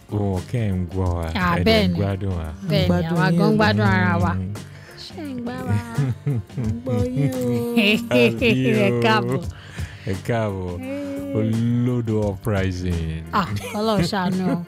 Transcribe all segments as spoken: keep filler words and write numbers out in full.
wọn kẹ́ ń gbọ́ wa Ah, ẹ̀dẹ̀ ń bẹ́ẹ̀ni. gbádùn wa. bẹ́ẹ̀ ni Gbádùn àwa yín gan o. gbádùn ara wa. Mm. ṣé ń gbá wa. gbọ́ yín o. Àbí ẹ o. káàbọ̀. ẹ káàbọ̀ olódò uprising. ah Ọlọ́run ṣàánú o.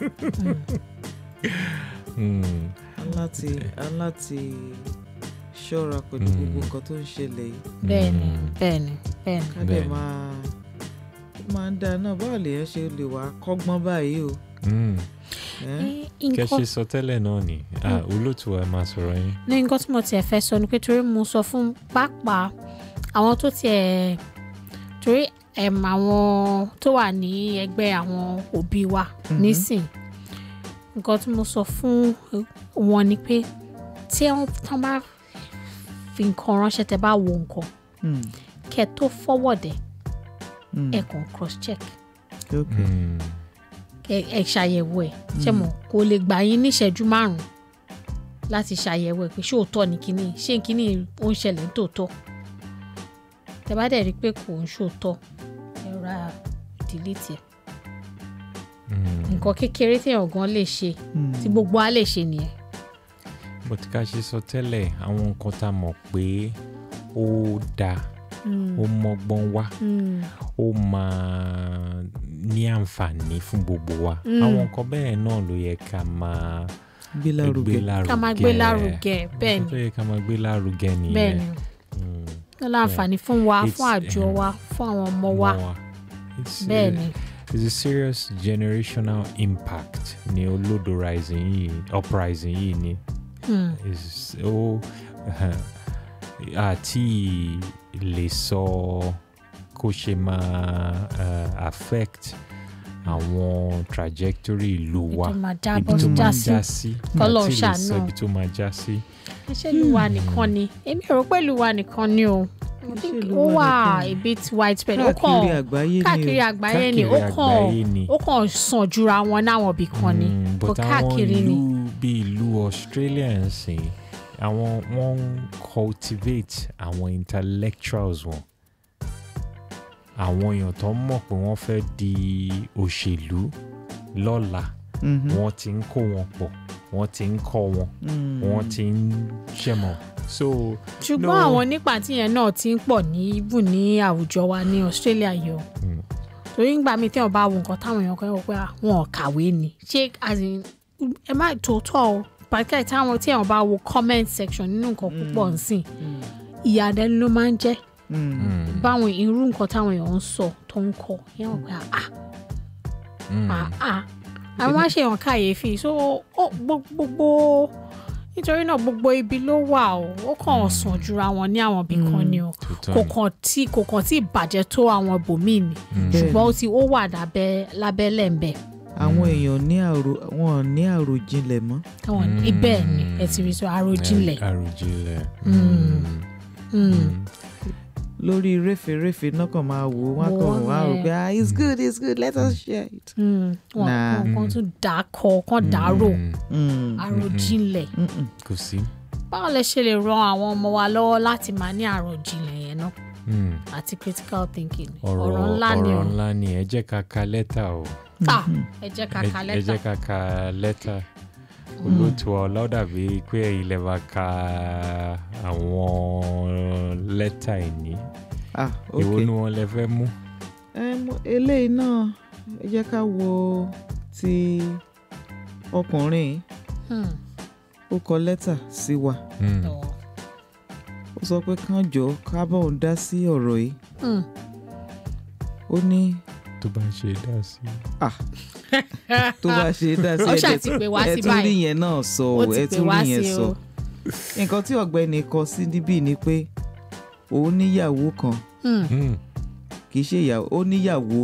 Mm. aláti aláti ṣọ́ra pẹ̀lú Mm. gbogbo nǹkan tó ń ṣẹlẹ̀ yìí bẹ́ẹ̀ni Mm. bẹ́ẹ̀ni bẹ́ẹ̀ni. ká dẹ̀ Bẹ́ẹ̀ni. máa ó máa ń dáa náà báwo lèèyàn ṣe lè wá kọ́gbọ́n báyìí o. Mm. ẹ́? Eh, kẹ́ nǹkan ṣe sọ tẹ́lẹ̀ náà ni Ah, olóòtú wa máa sọ̀rọ̀ yín. ní nǹkan tí mo tiẹ̀ fẹ́ sọ ni pé torí mo sọ fún pàápàá àwọn tó tiẹ̀ torí ẹ̀m àwọn tó wà ní ẹgbẹ́ àwọn òbí wa nísìn nǹkan tí mo sọ fún wọn ni pé tí wọ́n tán bá fi nǹkan ránṣẹ́ tẹ́ bá wo nǹkan Mm. kẹ́ tó forward ẹ̀ Mm. ẹ̀ kàn cross check Okay. Mm. ẹ̀ ẹ̀ ṣàyẹ̀wò ẹ̀ ṣé mo kò lè gbà yín ní ìṣẹ́jú márùn-ún láti ṣàyẹ̀wò ẹ̀ pé ṣé òótọ́ ni kíní ṣé kíní ó ń ṣẹlẹ̀ ní tòótọ́ tẹ́ bá dẹ̀ rí pé kò ń ṣòótọ́ ẹ ra delete ẹ̀ Mm. nǹkan kékeré téèyàn gan lè ṣe Mm. tí gbogbo á lè ṣe nìyẹn. bó ti ká ṣe sọ tẹ́lẹ̀ àwọn nǹkan tá a mọ̀ pé ó dáa ó mọ́gbọ́n wá ó máa ní àǹfààní fún gbogbo wa Mm. àwọn nǹkan bẹ́ẹ̀ náà ló yẹ ká máa gbé lárugẹ. ká máa gbé lárugẹ bẹ́ẹ̀ nǹkan tó ni yẹ ká máa gbé lárugẹ bẹ́ẹ̀ nìyẹn. ni Mm. ó láǹfààní fún wa It's, fún àjọ um, wa fún àwọn ọmọ wa Mọ́ wa. It's, bẹ́ẹ̀ uh, ni it's a serious generational impact ní olódò rising yìí uprising yìí ni Hmm. is ó àti lè sọ kó ṣe máa uh, affect àwọn trajectory ìlú wa ètò máa ibi jábọ́ tó já máa sí já sí K'Ọlọ́run àti lè sọ ṣàánú. ibi tó máa já sí. iṣẹ́ ìlú wa nìkan ni èmi rò pé ìlú wa nìkan ni o I Iṣẹ́ think ìlú ó wa wà nìkan ni. a bit widespread ó kàn káàkiri àgbáyé ni o. káàkiri àgbáyé ni ó Káàkiri kàn àgbáyé ni. ó kàn sàn jura wọn náwọn ibì kan ni Mm, kò but àwọn káàkiri ni. ìlú bíi ìlú Australia ń sìn àwọn wọ́n ń cultivate àwọn intellectuals wọn àwọn èèyàn tó mọ̀ pé wọ́n fẹ́ di òṣèlú lọ́la Mhm. wọ́n ti ń kó wọn pọ̀ wọ́n ti ń kọ́ wọn Mm. wọ́n ti ń ṣẹ̀mọ̀ so ṣùgbọ́n no. àwọn nípa tíyẹn náà ti ń pọ̀ ní ibù ní àwùjọ wa ní Australia yìí o Mm. torí ń gbà mí téèyàn bá wo nǹkan táwọn èèyàn kan wọ pé ah, wọn ò kàwé ni ṣé as in, ẹ má tòótọ́ o pàtàkì táwọn téèyàn bá wo comment section nínú nǹkan púpọ̀ nsìn Mm. ìyàdẹ́nu ló máa ń jẹ́ Mm. Mm. báwọn irú nǹkan táwọn èèyàn ń sọ tó ń kọ yẹn wọ́n pé ah Mm. ah ah àwọn máa ṣe èèyàn kàyéfì so ó gbó- gbogbo nítorí náà gbogbo ibi ló wà o ó kàn sàn jura wọn ní àwọn ibì kan ni o Tòótọ́ kò ni. kàn tí kò kàn tí bàjẹ́ tó àwọn ibòmíì ni Mm. ṣùgbọ́n ó ti ó wà lábẹ́ lábẹ́lẹ̀ ń bẹ̀ àwọn èèyàn ní àrò wọn ò ní àròjinlẹ̀ mọ́. táwọn ibẹ̀ ni ẹ ti rí sọ àròjinlẹ̀ Ẹ- àròjinlẹ̀. Mm. Mm. Mm. lórí réfèrèfè náà kàn máa wò wọ́n Wò kàn wọ́n, wá rò eh. pé ah it's good it's good let us share it. Mm. wọn Nah. wọn kàn tún dà á kọ kàn dàárò Mm. Mm. àròjinlẹ̀ Mm-mm. kò sí. báwo lẹ ṣe lè ran àwọn ọmọ wa lọ́wọ́ láti máa ní àròjinlẹ̀ yẹn náà Mm. àti critical thinking ọ̀rọ̀ ọ̀rọ̀ ńlá ni o ọ̀rọ̀ ńlá ni ẹ jẹ́ ká ka lẹ́tà o ah ẹ jẹ́ ká ka ẹ lẹ́tà jẹ́ ká ka lẹ́tà olóòtú ọlọ́dàbí pé ilẹ̀ bá ka àwọn lẹ́tà ìní ah èwo ok ni wọ́n lè fẹ́ mú. um, eléyìí náà ẹ jẹ́ ká wo ti ọkùnrin Hmm. ó kọ lẹ́tà sí wa Mm. Ọ̀. ó sọ pé kán jọ ká bá òun dá sí ọ̀rọ̀ yìí Hmm. ó ní tó bá ń ṣe dá sí. tó bá ṣe dá sí Ó ẹ̀dẹ̀- ṣáà ti pè wá ẹ sí tún rí báyìí. yẹn náà sọ Ó o ti ẹ pè tún wá rí yẹn sí sọ o. nǹkan tí ọ̀gbẹ́ni kọ sí níbí ni pé òun níyàwó kan Hmm. Mm. kì í ṣe ìyàwó ó níyàwó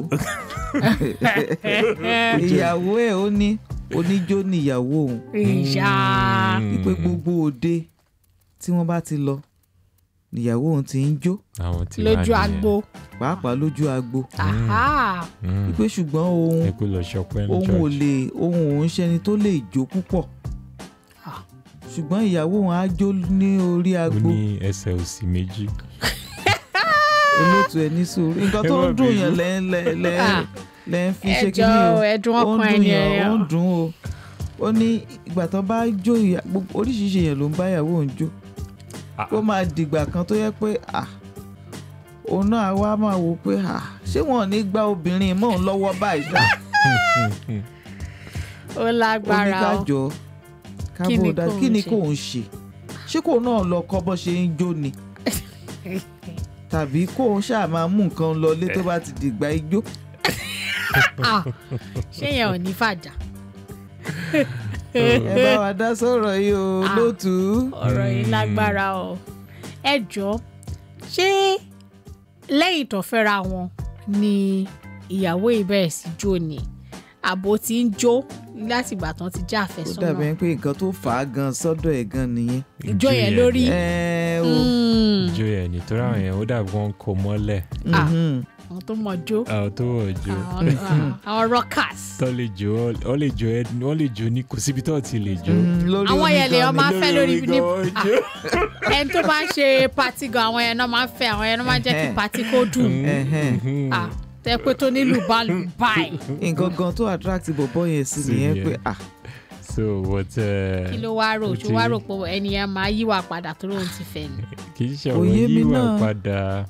ìyàwó ẹ̀ ó ní oníjó níyàwó òun ìyá wípé gbogbo òde tí wọ́n bá ti lọ níyàwó òun ti ń jó àwọn tí lójú agbo pàápàá lójú agbo aha wípé ṣùgbọ́n òun ẹ kó lọ ṣọpẹ́ ní òun ò church. lè òun òun ṣẹni tó lè jó púpọ̀ Ah. ṣùgbọ́n ìyàwó òun á jó ní orí ó agbo ní ẹsẹ̀ òsì méjì. olóòtú ẹ ní sùúrù nǹkan tó Ẹ má ń dùn bínú. yàn lẹ́ lẹ́ lẹ́ Ah. lẹ́ ń fi ṣe ẹjọ́ kíní o ẹ̀dùn ó ń ọkàn dùn ẹni yàn ẹ̀yọ́ ó ń dùn o ó ní ìgbà tó bá jó ìyá gbogbo oríṣiríṣi èèyàn ló ń bá ìyàwó òun jó kó máa dìgbà kan tó yẹ pé ah òun náà wá máa wò pé ah ṣé wọn ò ní gba obìnrin mọ́ òun lọ́wọ́ báyìí ṣá ó lágbára o oníkájọ Kí ni kábọ̀dá kóun kí ni ṣe? kóun ṣe ṣé kóun náà lọ kọ́ bọ́ ṣe ń jó ni tàbí kóun ṣáà máa mú nǹkan lọlé tó bá ti dìgbà ijó. Ah, ṣé yẹn ò ní fàjà ẹ bá wa dá sọ̀rọ̀ yìí o Ah. lótú. ọ̀rọ̀ yìí lágbára o ẹ jọ ṣé lẹ́yìn tó fẹ́ra wọn ni ìyàwó ìbẹ̀rẹ̀ sí jó ni àbò tí ń jó láti ìgbà tán ti já ó àfẹ́sọ́nà dàbí ẹni pé nǹkan tó fà á gan sọ́dọ̀ ẹ̀ gan nìyẹn. ìjó yẹn lórí ẹ o Mm. ìjó yẹn nítorí àwọn yẹn ó dàbí wọn kò mọ́lẹ̀ Ah. mhm. àwọn tó mọ̀ jó àwọn tó wọ̀ jó àwọn- àwọn- àwọn rockers tó lè jó ọ lè jó ẹ wọ́n lè jó ní kò síbi tó ti lè jó. Mhm, lórí àwọn omi yẹn lè gan ọmọ ni. afẹ́ lórí ní gan jó. ẹni tó bá ń ṣe pati gan àwọn yẹn náà máa ń fẹ́ àwọn yẹn náà máa ń jẹ́ kí Ẹhẹ́. pati kó dùn Ẹhẹ́n. Ah, tẹ́ pé tó nílùú bá lù báyìí nǹkan gan tó attract bọ̀bọ̀ yẹn sí Sí nìyẹn yẹn. pé ah so what uh, kí ló wá rò ó ṣó ti- wá rò pé ẹni yẹn máa yíwà padà tó lóun ti fẹ́ ni. kì í ṣe Kò ọ̀rọ̀ yé mi yíwà náà. padà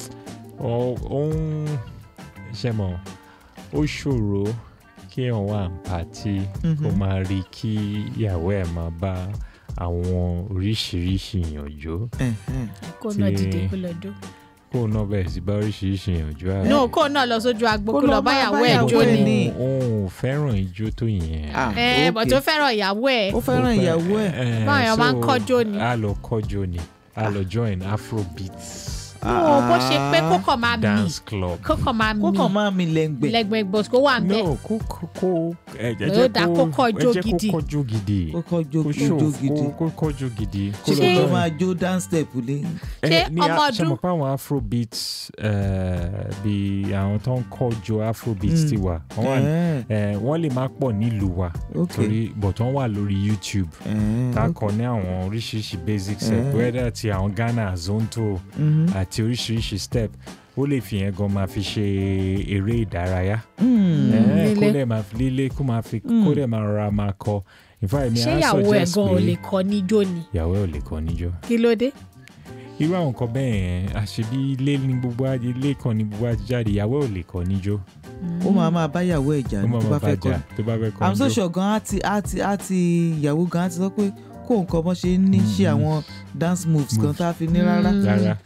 ó ó ń ṣe mọ̀ ó ṣòro kí èèyàn wà ní pàtí kó Mhm. máa rí kí ìyàwó ẹ̀ máa bá àwọn oríṣiríṣi èèyàn jó ẹhẹ́n. kó náà Tí- dìde kó lọ jó. kó náà bẹ̀rẹ̀ sí bá oríṣiríṣi èèyàn jó àbí? no kó náà lọ sójú agbo Kó kó lọ lọ máa báyàwó ẹ̀ báyàwó jó ẹ̀ ni. ní. òun ò fẹ́ràn ijó tó yẹn. Ah, ẹ bọ̀ okay. tó fẹ́ràn ìyàwó ẹ̀ ó fẹ́ràn ìyàwó ẹ̀. Eh, Báwọn èèyàn máa ń so, kọ́jó ni. a lọ kọ́jó ni a lọ join afrobeat no bó ṣe pé kó kàn máa mì dance club. kó kàn máa kó kàn mì máa mi lẹ́ngbẹ̀. lẹ́gbẹ̀ẹ́ gbòs kó wà ń bẹ̀. no kó kó kó ẹ ẹ Ó jẹ́ dá kó kọ́jó ẹ jẹ́ gidi. kó kọ́jó gidi kó kọ́ jó kó jó show gidi. kó kó kọ́jó gidi. ṣé Ṣé- kó join- tó máa jó dance step lé. ẹ, ṣé ní ọmọ a- ṣe ọdún- mọ̀ pé àwọn afrobeat eh, bí àwọn tó ń kọ́jó afrobeat Mm. ti wà wọ́n wà Ẹ̀ẹ́, eh, wọ́n lè má pọ̀ nílùú wa ok. torí but wọ́n wà lórí YouTube Ẹ̀ẹ́, tá a ok. kọ ní àwọn oríṣiríṣi basic step Eh. whether ti àwọn Ghana Zonto Mhm. àti oríṣiríṣi step ó lè fi yẹn gan máa fi ṣe eré ìdárayá Mm. Eh, kó lílé. dẹ̀ máa fi lílé kó máa fi Mm. kó dẹ̀ máa rọra máa kọ in fact mi ṣé á ìyàwó ẹ̀ suggest gan ò lè pé kọ́ níjó ni ìyàwó ẹ̀ ò lè kọ níjó kí ló dé. irú àwọn nǹkan bẹ́ẹ̀ yẹn àṣebí ilé ní gbogbo ajé ilé kan ní gbogbo ajé jáde ìyàwó ẹ̀ ò lè kọ níjó ó máa máa bá ìyàwó ẹ̀ jà ó ní máa tó bá máa fẹ́ kọ́ bàjá tó bá fẹ́ kọ i'm so níjó sure gan á ti á ti á ti ìyàwó gan á ti sọ pé kó nǹkan bọ́ ṣe ní ṣe àwọn dance moves kan Moves. tá a fi ní rárá. Mm. rárá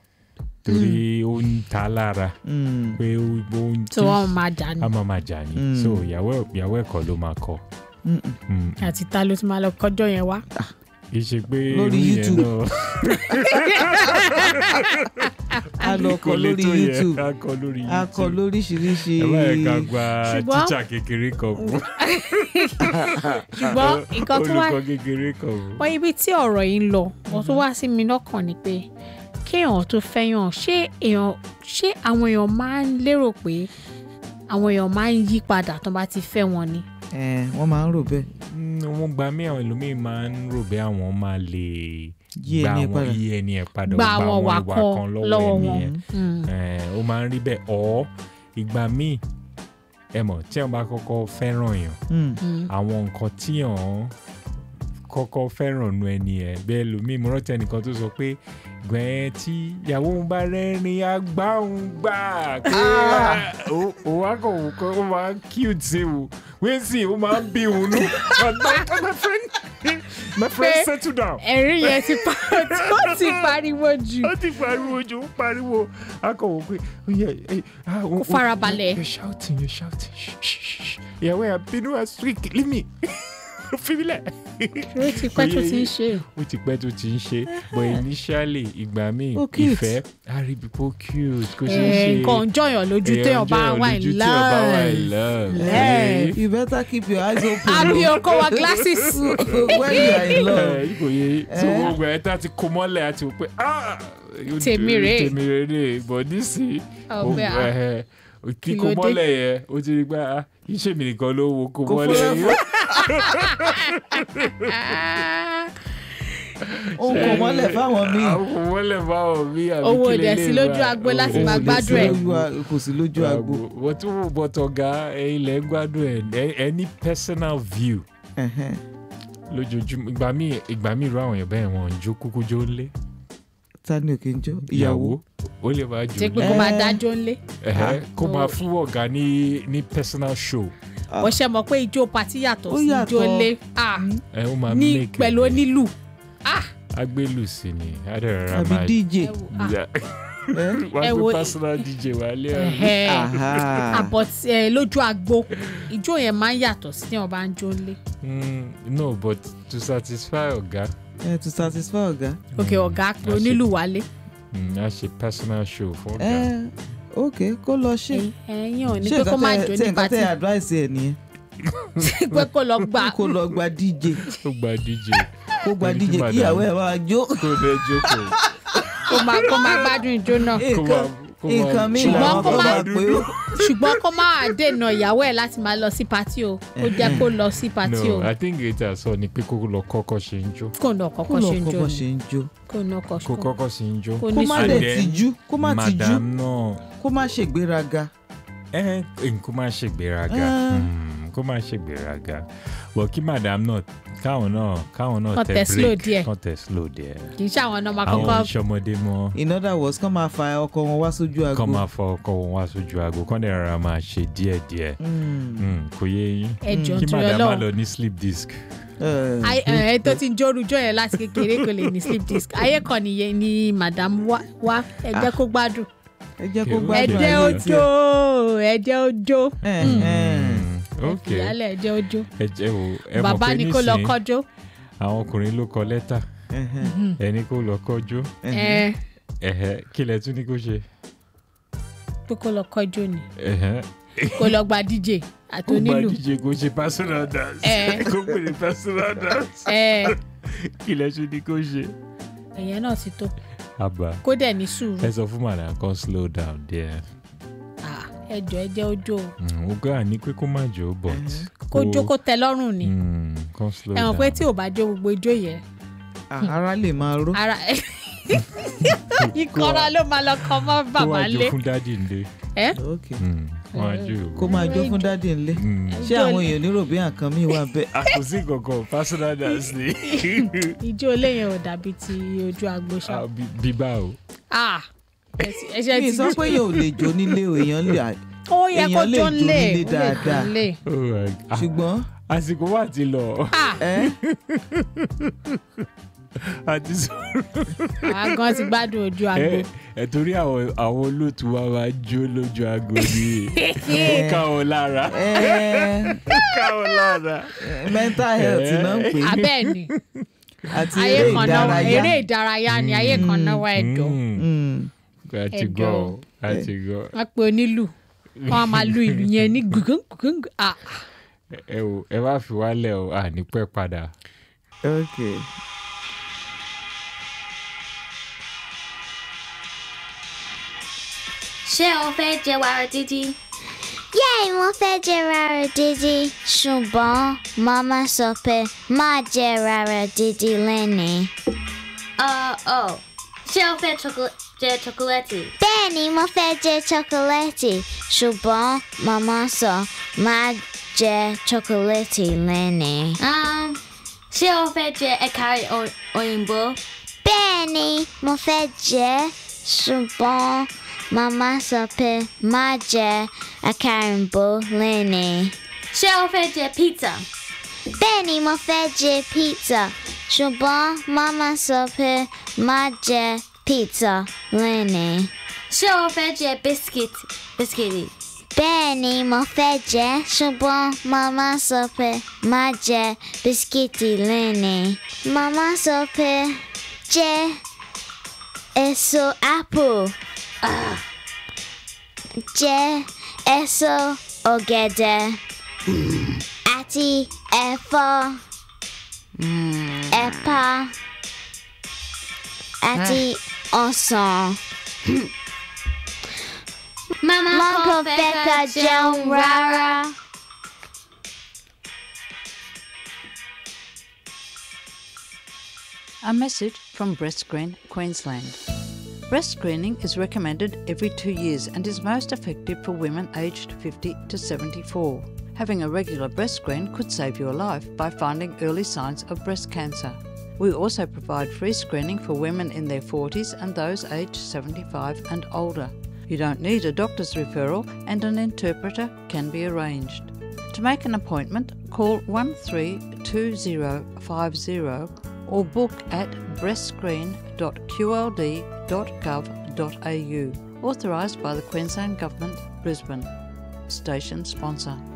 torí ó ń ta lára Mm. pé ó ó ń tí wọ́n máa jà ní. a máa máa jà ní Mm. so ìyàwó ẹ̀- ìyàwó ẹ̀ kọ́ ló máa kọ Mm-mm. Mm. àti ta ló ti máa lọ kọjọ́ yẹn wá. kì í ṣe pé Lórí irú yẹn YouTube. náà- a lọ kọ kò lè lórí tó yẹn, YouTube a kọ lórí a kọ YouTube lóríṣiríṣi. ẹ bá yẹ ká gba Ṣùgbọ́n- tíṣà kékeré kan fún ṣùgbọ́n nǹkan tó wá olùkọ́ kékeré kan fún. wọ́n ibi tí ọ̀rọ̀ yìí ń lọ wọ́n tó wá sí mi lọ́kàn ni pé kéèyàn tó fẹ́yàn ṣé èèyàn ṣé àwọn èèyàn máa ń lérò pé àwọn èèyàn máa ń yí padà tó bá ti fẹ́ wọn ni. ẹ wọ́n máa ń rò bẹ́ẹ̀. Mm, wọ́n gba mí àwọn ẹlòmíín máa ń rò bí àwọn máa lè Yí gba ẹni àwọn padà. yí ẹni ẹ̀ padà Gba ó àwọn ìwà wà kan lọ́wọ́ lọ́wọ́ ẹni wọn. yẹn Mm. Eh, ó máa ń rí bẹ́ẹ̀ ọ́ ìgbà míì ẹ mọ̀ tí wọ́n bá kọ́kọ́ fẹ́ràn yàn Mm. Mm. àwọn nǹkan tí yàn kọ́kọ́ fẹ́ràn nu ẹni ẹ̀ bẹ́ẹ̀ lómi mo rántí ẹnìkan tó sọ pé gbẹ̀ẹ́ tí ìyàwó òun bá rẹ́rìn àgbà òun gbà pé ó ó wá kàn wò kọ́ ó máa ń cute sí o wíń sì ó máa ń bí òun nù my friend my friend Pé- settle down. ẹ̀rín yẹn ti pa ó ti pariwo jù. ó ti pariwo jù ó pariwo a kàn wò pé ó yẹ ẹ ah, ó- Kó ó- farabalẹ̀. you're shouting you're shouting shh shh shh ìyàwó ẹ̀ bínú ẹ̀ streak leave me fi mí lẹ̀. ó ti pẹ́ tó ti ń ṣe. ó ti pẹ́ tó ti ń ṣe but initially ìgbà míì Ó cute. ìfẹ́ àríbípò cute kò ṣe é Ẹ, ṣe nǹkan ń jọyàn lójú téèyàn bá wà in love. Love. you better keep your eyes open. àbí o. o kó wa glasses. when you are in love. kò yẹ so Eh. gbogbo ẹ̀ tá ti kó mọ́lẹ̀ àti wò pé ah yóò Tèmi dé- rèé. tèmi rèé rèé but nísìnyí Ọ̀bẹ à. ẹ̀ Kí kíkó ló dé? mọ́lẹ̀ yẹn ó ti rí gbá iṣẹ́ mi nìkan ló wo kó Kò mọ́lẹ̀ fúnra yẹn. ó kò mọ́lẹ̀ fáwọn míì. Kò mọ́lẹ̀ fáwọn míì. Owó dẹ̀ sí lójú agbo láti máa gbádùn ẹ̀. Kò sí lójú agbo. Wọ́n tún wò bọ́tọ̀ ọ̀gá ilẹ̀ gbádùn ẹ̀ any personal view. Lójoojúmọ́ ìgbà míì ìgbà míì irú àwọn èèyàn bẹ́ẹ̀ wọ́n ń jó kúkú jó lé. Ta ni òkè ń jó? Ìyàwó ó lè máa jó lé. Ṣé pé kó máa dájọ́ ńlé? Kó máa fún ọ̀gá ní ní personal show. Ó ṣe mọ̀ pé ijó patí yàtọ̀ sí ijó lé. Ní pẹ̀lú onílù. Agbélù sí ni adẹ̀rẹ̀ra máa. Àbí D J. Wọ́n gbé personal D J wá lé ọ̀rẹ́. Àbọ̀ lójú agbo ijó yẹn máa ń yàtọ̀ sí tí wọ́n bá ń jó lé. No, but to satisfy ọ̀gá. Uh, to satisfy ọ̀gá. Ok, ọ̀gá pé onílù wálé. A ṣe personal show fún ọ̀gá. Ok, kó lọ ṣe. Ẹyin ò ní pé kó má jó ní pàtí. Ṣé nǹkan tẹ advice ẹ̀ nìyẹn? Pé kó lọ gba. Kó lọ gba D J. Kó gba D J. Kó gba D J kí ìyàwó ẹ̀ máa jó. Kó lè jókòó. Kó máa kó máa gbádùn ijó náà. Nǹkan mi làwọn kó máa pè ó. Ṣùgbọ́n kó máa dènà ìyàwó ẹ̀ láti máa lọ sí pátí o. Ó jẹ́ kó lọ sí pátí o. No, I think it has sọ ni pé kó lọ kọ́kọ́ ṣe ń jó. Kó lọ kọ́kọ́ ṣe ń jó. Kó lọ kọ́kọ́ ṣe ń jó. Kó lọ kó kọ́kọ́ ṣe ń jó. Kó má dẹ̀ tìjú. Kó má tìjú. Madam náà. Kó má ṣègbéraga. Ẹ kó má ṣègbéraga. Kó má ṣègbéraga. Wọ́n kí madam náà káwọn náà káwọn náà tẹ break kàn tẹ slow díẹ̀. Kì í ṣe àwọn náà máa kọ́kọ́. Àwọn ìṣọmọdé mọ́. In other words, kàn máa fa ọkọ wọn wá sójú aago. Kàn máa fa ọkọ wọn wá sójú aago kàn dẹ̀ rárá máa ṣe díẹ̀díẹ̀. Kò yé yín. Ẹjọ́ kí tó yọ madam lọ. má lọ ní sleep disc. ẹ tó ti ń jórujọ yẹn láti kékeré kò lè ní sleep disc. Ayé kan nìyẹn ni madam wá ẹ jẹ́ kó gbádùn. Ẹ jẹ́ kó gbádùn. Ẹ jẹ́ ojó ẹ jẹ́ ojó. Ok. Ìyálẹ̀ ẹ jẹ́ ojó. Ẹ jẹ́ o ẹ mọ̀ pé nísìnyí. Bàbá ni kó lọ kọjó. Àwọn ọkùnrin ló kọ lẹ́tà. Ẹni kó lọ kọjó. Kí lẹ tún ní kó ṣe? Pé kó lọ kọjó ni. Kó lọ gba D J àti onílù. Kó gba D J kó ṣe personal dance. Kó pè ní personal dance. Kí lẹ tún ní kó ṣe? Ẹ̀yẹn náà ti tó. Àbá. Kó dẹ̀ ní sùúrù. Ẹ sọ fún màdà kan slow down there. Ẹ jọ ẹ jẹ́ ojó. Ogá ní pé kó má jó but. Kó jó kó tẹ́ lọ́rùn ni. Kan slow down. Ẹ mọ̀ pé tí ò bá jó gbogbo ijó yẹn. Ara lè máa ró. Ara ìkọra ló máa lọ kọ mọ́ bàbá lé. Kó wá jó fún dádì ńlé. Ẹ. Kó máa jó fún dádì ńlé. Ṣé àwọn èèyàn nírò bí àkàn mi wà bẹ́ẹ̀? Àkòsí kankan personal dance ni. Ijó lẹ́yìn ò dàbí ti ojú agbo ṣá. Bíbá o. Ẹ̀ṣẹ̀ ti mi sọ pé èèyàn ò lè jó nílé o èèyàn lè ó yẹ kó jó nílé dáadáa ṣùgbọ́n àsìkò wà ti lọ. Àti sọ̀rọ̀. Àgàn ti gbádùn ojú agbo. Ẹ torí àwọn àwọn olóòtú wa máa jó lójú agbo ni. Ó ká wọn lára. Ó ká wọn lára. Mental health náà ń pè é. Abẹ́ẹ̀ni. Àti eré ìdárayá. Eré ìdárayá ni ayé kan náà wá ẹ̀dọ̀. Àti gọ́ àti gọ́. Wọ́n pe onílù wọ́n á máa lu ìlù yẹn ní gùngùn. Ẹ wò ẹ wá fi wálẹ̀ o à ní pẹ́ padà. Okay. Ṣé o fẹ́ jẹ wàrà dídí? Yẹ́ẹ̀, mo fẹ́ jẹ wàrà dídí ṣùgbọ́n màmá sọ pé má jẹ wàrà dídí lẹ́nìí. Uh, oh. Ṣé o fẹ́ jẹ chocolate? Bẹ́ẹ̀ni, mo fẹ́ jẹ chocolate ṣùgbọ́n màmá sọ má jẹ chocolate lẹ́nìí. Um, ṣé o fẹ́ jẹ ẹ̀ka òyìnbó? Bẹ́ẹ̀ni, mo fẹ́ jẹ ṣùgbọ́n màmá sọ pé má jẹ àkàrà òyìnbó lẹ́nìí. Ṣé o fẹ́ jẹ pizza? Bẹ́ẹ̀ni, mo fẹ́ jẹ pizza ṣùgbọ́n màmá sọ pé má jẹ pizza lẹ́nìí. Ṣé o fẹ́ jẹ biscuit biscuit? Bẹ́ẹ̀ni, mo fẹ́ jẹ ṣùgbọ́n màmá sọ pé má jẹ biscuit lẹ́nìí. Màmá sọ pé jẹ èso apple. Ah. Jẹ èso ọ̀gẹ̀dẹ̀ mm. àti ẹ̀fọ́ mm. ẹ̀pà àti ọsàn. Mama kò fẹ́ ká jẹun rárá. A message from Breast Screen Queensland. Breast screening is recommended every two years and is most effective for women aged fifty to seventy-four. Having a regular breast screen could save your life by finding early signs of breast cancer. We also provide free screening for women in their forties and those aged seventy-five and older. You don't need a doctor's referral and an interpreter can be arranged. To make an appointment, call one three two zero five zero or book at breastscreen dot q l d dot gov dot a u, authorised by the Queensland Government, Brisbane. Station sponsor.